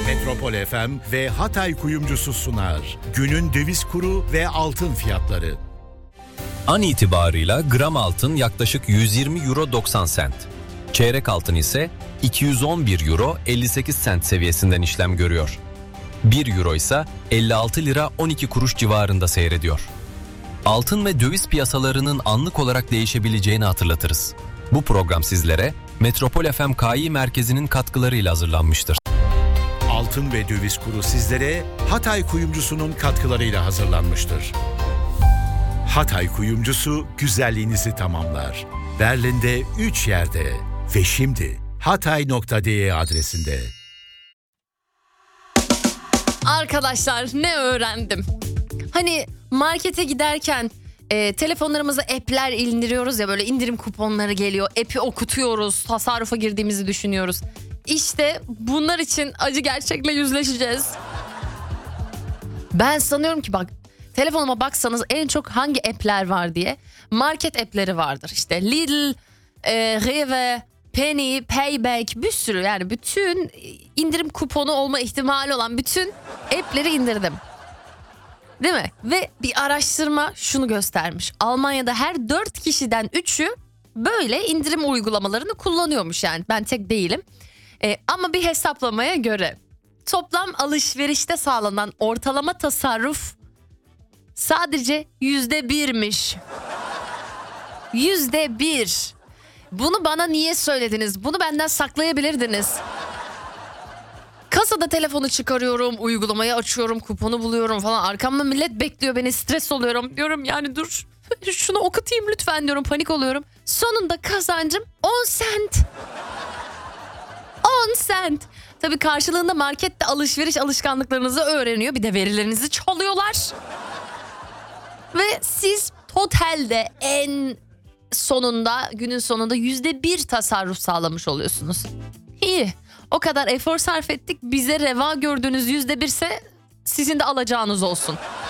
Metropol FM ve Hatay Kuyumcusu sunar. Günün döviz kuru ve altın fiyatları. An itibarıyla gram altın yaklaşık 120 euro 90 sent. Çeyrek altın ise 211 euro 58 sent seviyesinden işlem görüyor. 1 euro ise 56 lira 12 kuruş civarında seyrediyor. Altın ve döviz piyasalarının anlık olarak değişebileceğini hatırlatırız. Bu program sizlere Metropol FM Kİ Merkezi'nin katkılarıyla hazırlanmıştır. Altın ve döviz kuru sizlere Hatay Kuyumcusu'nun katkılarıyla hazırlanmıştır. Hatay Kuyumcusu güzelliğinizi tamamlar. Berlin'de 3 yerde ve şimdi hatay.de adresinde. Arkadaşlar ne öğrendim? Hani markete giderken telefonlarımıza app'ler indiriyoruz ya, böyle indirim kuponları geliyor. App'i okutuyoruz, tasarrufa girdiğimizi düşünüyoruz. İşte bunlar için acı gerçekle yüzleşeceğiz. Ben sanıyorum ki bak, telefonuma baksanız en çok hangi app'ler var diye. Market app'leri vardır. İşte Lidl, Rewe, Penny, Payback, bir sürü, yani bütün indirim kuponu olma ihtimali olan bütün app'leri indirdim. Değil mi? Ve bir araştırma şunu göstermiş. Almanya'da her 4 kişiden 3'ü böyle indirim uygulamalarını kullanıyormuş, yani ben tek değilim. Ama bir hesaplamaya göre toplam alışverişte sağlanan ortalama tasarruf sadece %1'miş. %1. Bunu bana niye söylediniz? Bunu benden saklayabilirdiniz. Kasada telefonu çıkarıyorum, uygulamayı açıyorum, kuponu buluyorum falan. Arkamda millet bekliyor beni, stres oluyorum. Diyorum yani dur şunu okutayım lütfen diyorum, panik oluyorum. Sonunda kazancım 10 sent. 10 sent. Tabii karşılığında markette alışveriş alışkanlıklarınızı öğreniyor. Bir de verilerinizi çalıyorlar. Ve siz totalde en sonunda, günün sonunda %1 tasarruf sağlamış oluyorsunuz. İyi. O kadar efor sarf ettik. Bize reva gördüğünüz %1 ise sizin de alacağınız olsun.